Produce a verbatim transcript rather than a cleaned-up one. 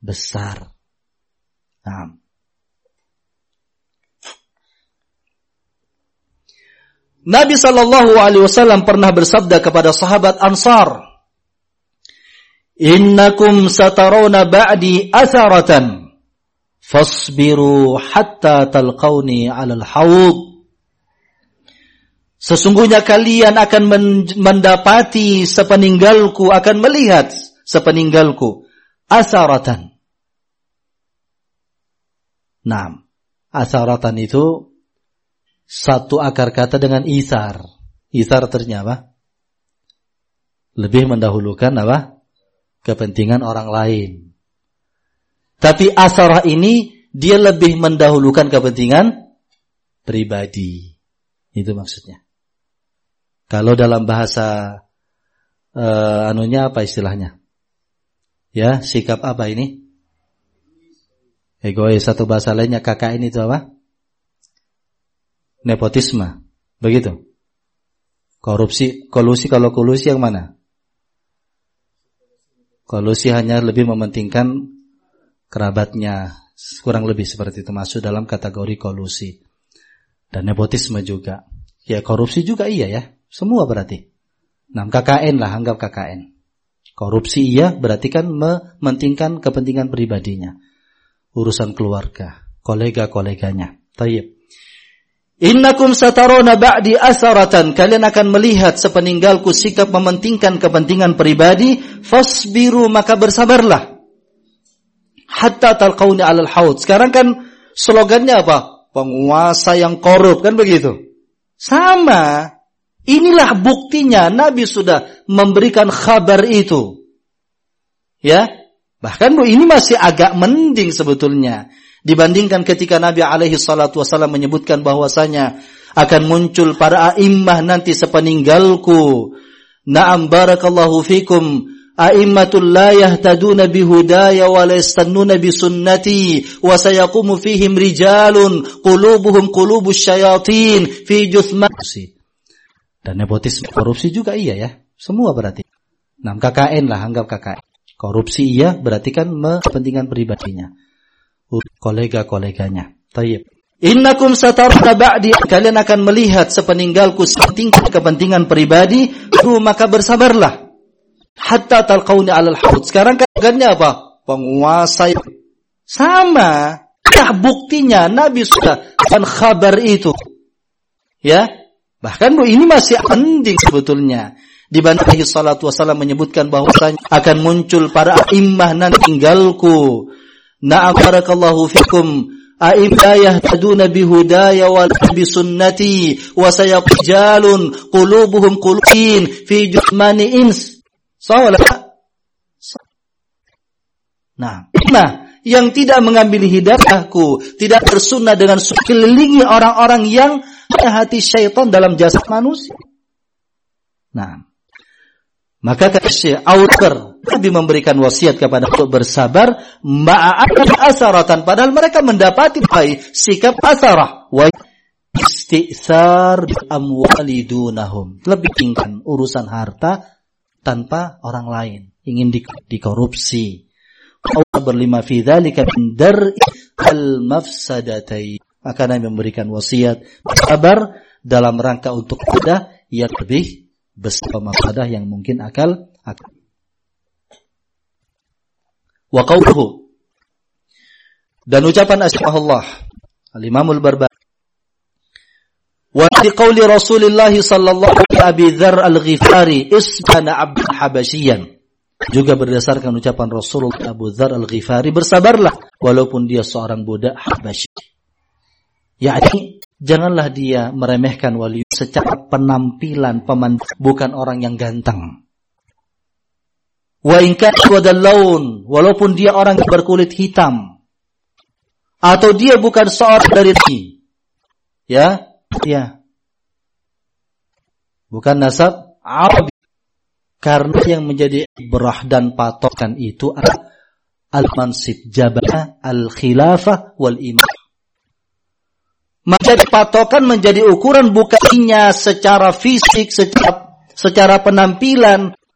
besar. Nah. Nabi sallallahu alaihi wasallam pernah bersabda kepada sahabat Ansar, "Innakum satarawna ba'di atharatan, fasbiru hatta talqauni 'alal haud." Sesungguhnya kalian akan mendapati sepeninggalku, akan melihat sepeninggalku atharatan. Nah, atharatan itu satu akar kata dengan ithar. Ithar artinya apa? Lebih mendahulukan apa? Kepentingan orang lain. Tapi asarah ini dia lebih mendahulukan kepentingan pribadi. Itu maksudnya. Kalau dalam bahasa uh, anunya apa istilahnya? Ya, sikap apa ini? Egois. Satu bahasa lainnya K K N itu apa? Nepotisme. Begitu. Korupsi, kolusi, kalau kolusi yang mana? Kolusi hanya lebih mementingkan kerabatnya. Kurang lebih seperti itu, masuk dalam kategori kolusi. Dan nepotisme juga. Ya, korupsi juga iya ya. Semua berarti. Nah, K K N lah, anggap K K N. Korupsi iya, berarti kan mementingkan kepentingan pribadinya. Urusan keluarga, kolega-koleganya. Tayyib. Innakum sataruna ba'di asaratan. Kalian akan melihat sepeninggalku sikap mementingkan kepentingan pribadi. Fasbiru, maka bersabarlah. Hatta talqauni 'alal haud. Sekarang kan slogannya apa? Penguasa yang korup, kan begitu? Sama. Inilah buktinya Nabi sudah memberikan kabar itu. Ya. Bahkan ini masih agak mending sebetulnya dibandingkan ketika Nabi alaihi salatu wasallam menyebutkan bahwasanya akan muncul para a'immah nanti sepeninggalku. Na'am barakallahu fikum. A'immatul la yahtaduna bihudaya wa la yastannuna bisunnati wa sayaqumu fihim rijalun qulubuhum qulubus syayatin fi juthmati. Dan nepotisme, korupsi juga iya ya. Semua berarti. Nah, K K N lah, anggap K K N. Korupsi iya, berarti kan kepentingan pribadinya. Kolega-koleganya. Tayyib. Innakum sataruna ba'di. Kalian akan melihat sepeninggalku sepentingkan kepentingan pribadi. Maka bersabarlah. Hatta talqauni 'alal haud. Sekarang kagannya apa? Penguasa yang sama. Ya, buktinya Nabi sudah kan kabar itu. Ya. Bahkan ini masih penting sebetulnya. Dibanding salatu wasallam menyebutkan bahwasanya akan muncul para a'immah nanti tinggalku. Na'am barakallahu fikum. A'immah yahtaduna bihudaya wa bisunnati wa sayaqijalun qulubuhum qulubin fi juthmani ins. Sawalah. Nah, nah, yang tidak mengambil hidayahku, tidak bersunnah dengan sekelilingi orang-orang yang hati syaitan dalam jasad manusia. Nah, maka kata Syekh Auter, Nabi memberikan wasiat kepada untuk bersabar ma'a'at asaratan, padahal mereka mendapati baik sikap asarah wa istisar amwali dunahum, lebih tinggikan urusan harta tanpa orang lain, ingin dikorupsi. Allah berlima fi dzalika min dar'i al-mafsadatain. Maka Nabi memberikan wasiat bersabar dalam rangka untuk ada yang lebih besar mafsadah yang mungkin akal akal. Wa qawluhu, dan ucapan Allah Al-Imam Al-Barbahari, wa di qawli Rasulullah sallallahu alaihi wasallam Abi Dzar Al-Ghifari isbana abd habasyian, juga berdasarkan ucapan Rasulullah Abu Dzar Al-Ghifari, bersabarlah walaupun dia seorang budak Habasyi. Yakni janganlah dia meremehkan wali secara penampilan, peman, bukan orang yang ganteng. Wa in kana wadal laun, walaupun dia orang yang berkulit hitam, atau dia bukan seorang dari ini, ya, ya, bukan nasab Arabi. Karena yang menjadi ibrah dan patokan itu adalah al-mansib, jabah, al-khilafah, wal-imam. Menjadi patokan, menjadi ukuran bukannya secara fisik, secara, secara penampilan,